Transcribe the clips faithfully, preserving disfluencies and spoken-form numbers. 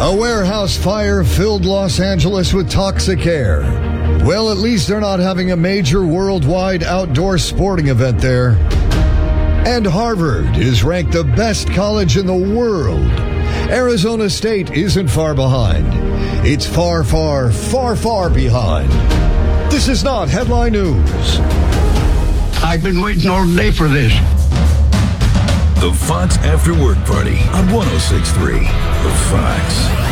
A warehouse fire filled Los Angeles with toxic air. Well, at least they're not having a major worldwide outdoor sporting event there. And Harvard is ranked the best college in the world. Arizona State isn't far behind. It's far, far, far, far behind. This is not Headline News. I've been waiting all day for this. The Fox After Work Party on one oh six point three. The Fox.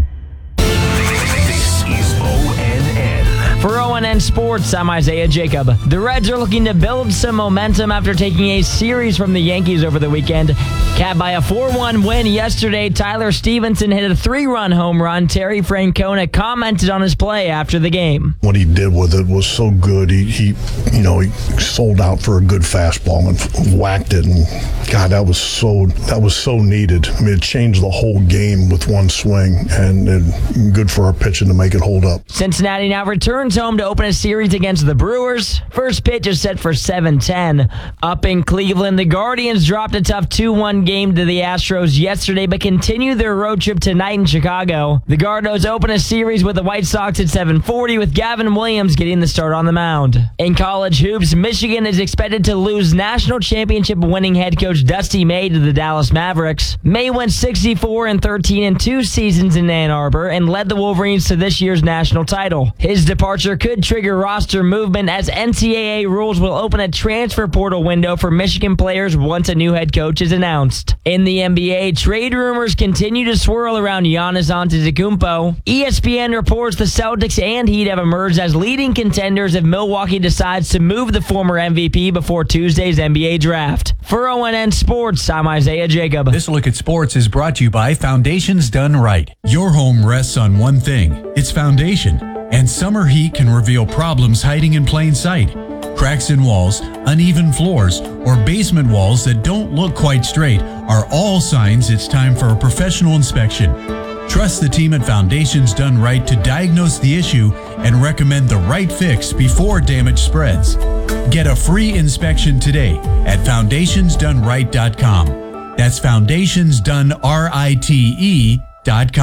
This is O N N. For O N N Sports, I'm Isaiah Jacob. The Reds are looking to build some momentum after taking a series from the Yankees over the weekend. Capped by a four one win yesterday, Tyler Stevenson hit a three-run home run. Terry Francona commented on his play after the game. What he did with it was so good. He, he you know, he sold out for a good fastball and whacked it. And God, that was so that was so needed. I mean, it changed the whole game with one swing, and, and good for our pitching to make it hold up. Cincinnati now returns home to open a series against the Brewers. First pitch is set for seven ten. Up in Cleveland, the Guardians dropped a tough two one game to the Astros yesterday, but continue their road trip tonight in Chicago. The Gardos open a series with the White Sox at seven forty, with Gavin Williams getting the start on the mound. In college hoops, Michigan is expected to lose national championship winning head coach Dusty May to the Dallas Mavericks. May went sixty-four and thirteen in two seasons in Ann Arbor and led the Wolverines to this year's national title. His departure could trigger roster movement, as N C double A rules will open a transfer portal window for Michigan players once a new head coach is announced. In the N B A, trade rumors continue to swirl around Giannis Antetokounmpo. E S P N reports the Celtics and Heat have emerged as leading contenders if Milwaukee decides to move the former M V P before Tuesday's N B A draft. For O N N Sports, I'm Isaiah Jacob. This Look at Sports is brought to you by Foundations Done Right. Your home rests on one thing, its foundation. And summer heat can reveal problems hiding in plain sight. Cracks in walls, uneven floors, or basement walls that don't look quite straight are all signs it's time for a professional inspection. Trust the team at Foundations Done Right to diagnose the issue and recommend the right fix before damage spreads. Get a free inspection today at foundations done right dot com. That's foundations done right dot com.